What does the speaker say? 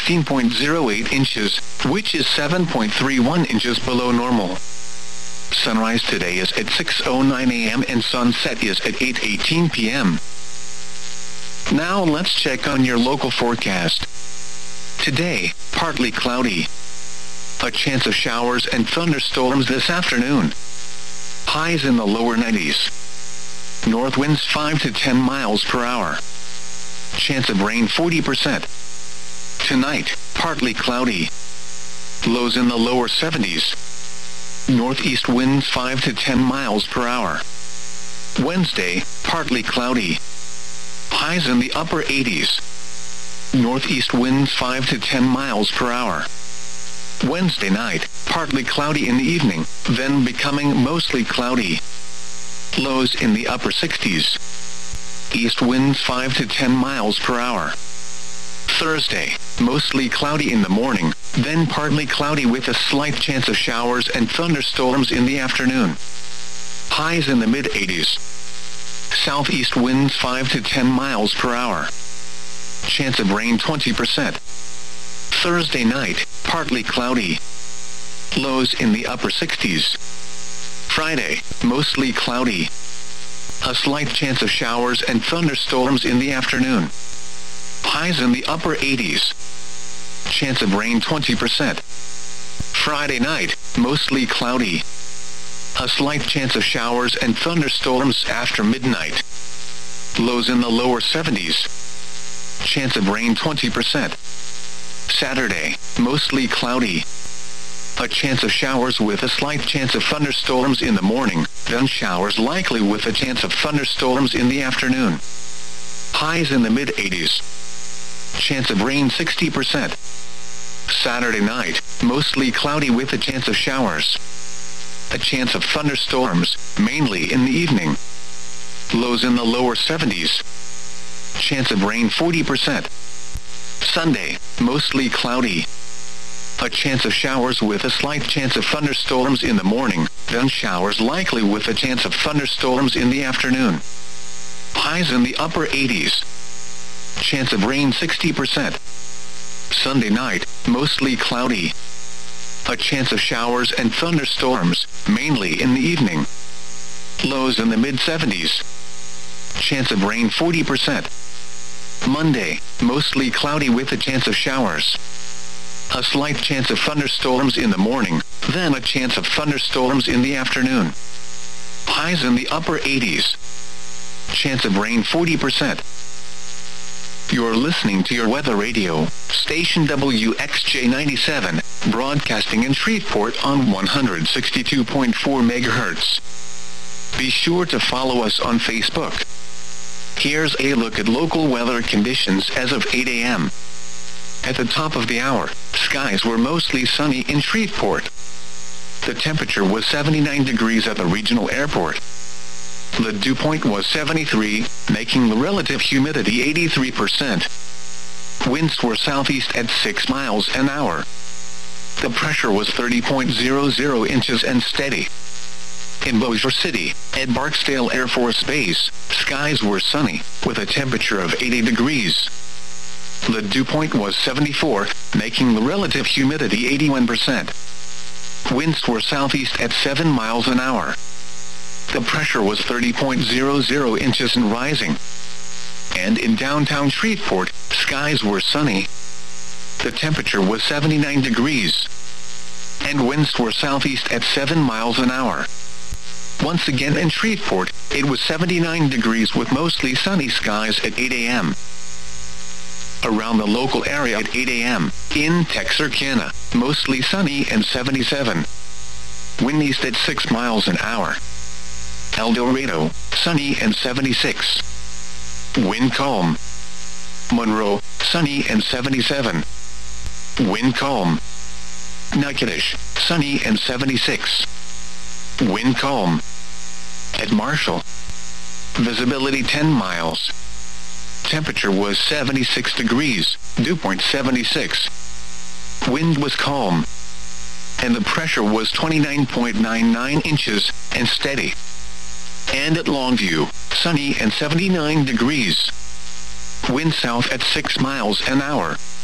16.08 inches, which is 7.31 inches below normal. Sunrise today is at 6:09 a.m. and sunset is at 8:18 p.m. Now let's check on your local forecast. Today, partly cloudy. A chance of showers and thunderstorms this afternoon. Highs in the lower 90s. North winds 5 to 10 miles per hour. Chance of rain 40%. Tonight, partly cloudy. Lows in the lower 70s. Northeast winds 5 to 10 miles per hour. Wednesday, partly cloudy. Highs in the upper 80s. Northeast winds 5 to 10 miles per hour. Wednesday night, partly cloudy in the evening, then becoming mostly cloudy. Lows in the upper 60s. East winds 5 to 10 miles per hour. Thursday, mostly cloudy in the morning, then partly cloudy with a slight chance of showers and thunderstorms in the afternoon. Highs in the mid-80s. Southeast winds 5 to 10 miles per hour. Chance of rain 20%. Thursday night, partly cloudy. Lows in the upper 60s. Friday, mostly cloudy. A slight chance of showers and thunderstorms in the afternoon. Highs in the upper 80s. Chance of rain 20%. Friday night, mostly cloudy. A slight chance of showers and thunderstorms after midnight. Lows in the lower 70s. Chance of rain 20%. Saturday, mostly cloudy. A chance of showers with a slight chance of thunderstorms in the morning, then showers likely with a chance of thunderstorms in the afternoon. Highs in the mid-80s. Chance of rain 60%. Saturday night, mostly cloudy with a chance of showers. A chance of thunderstorms, mainly in the evening. Lows in the lower 70s. Chance of rain 40%. Sunday, mostly cloudy. A chance of showers with a slight chance of thunderstorms in the morning, then showers likely with a chance of thunderstorms in the afternoon. Highs in the upper 80s. Chance of rain 60%. Sunday night, mostly cloudy. A chance of showers and thunderstorms, mainly in the evening. Lows in the mid-70s. Chance of rain 40%. Monday, mostly cloudy with a chance of showers. A slight chance of thunderstorms in the morning, then a chance of thunderstorms in the afternoon. Highs in the upper 80s. Chance of rain 40%. You're listening to your weather radio, station WXJ97, broadcasting in Shreveport on 162.4 MHz. Be sure to follow us on Facebook. Here's a look at local weather conditions as of 8 a.m. At the top of the hour, skies were mostly sunny in Shreveport. The temperature was 79 degrees at the regional airport. The dew point was 73, making the relative humidity 83%. Winds were southeast at 6 miles an hour. The pressure was 30.00 inches and steady. In Bossier City, at Barksdale Air Force Base, skies were sunny, with a temperature of 80 degrees. The dew point was 74, making the relative humidity 81%. Winds were southeast at 7 miles an hour. The pressure was 30.00 inches and rising. And in downtown Shreveport, skies were sunny. The temperature was 79 degrees. And winds were southeast at 7 miles an hour. Once again in Shreveport, it was 79 degrees with mostly sunny skies at 8 a.m. Around the local area at 8 a.m., in Texarkana, mostly sunny and 77. Wind east at 6 miles an hour. El Dorado, sunny and 76. Wind calm. Monroe, sunny and 77. Wind calm. Natchitoches, sunny and 76. Wind calm. At Marshall, visibility 10 miles. Temperature was 76 degrees, dew point 76. Wind was calm. And the pressure was 29.99 inches and steady. And at Longview, sunny and 79 degrees. Wind south at 6 miles an hour.